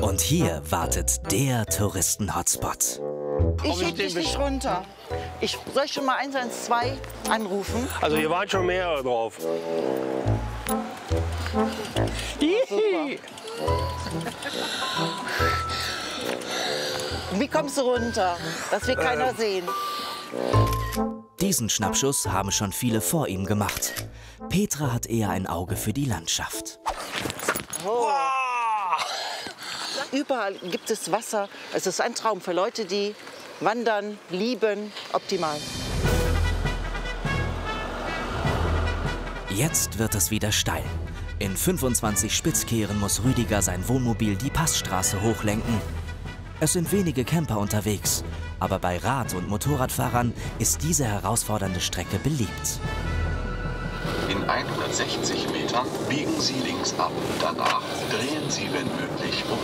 Und hier wartet der Touristen-Hotspot. Ich heb dich nicht runter. Soll ich schon mal 112 anrufen? Also hier waren schon mehrere drauf. Super. Wie kommst du runter, dass wir keiner sehen? Diesen Schnappschuss haben schon viele vor ihm gemacht. Petra hat eher ein Auge für die Landschaft. Oh. Überall gibt es Wasser. Es ist ein Traum für Leute, die wandern, lieben, optimal. Jetzt wird es wieder steil. In 25 Spitzkehren muss Rüdiger sein Wohnmobil die Passstraße hochlenken. Es sind wenige Camper unterwegs, aber bei Rad- und Motorradfahrern ist diese herausfordernde Strecke beliebt. In 160 Metern biegen Sie links ab. Danach drehen Sie, wenn möglich, um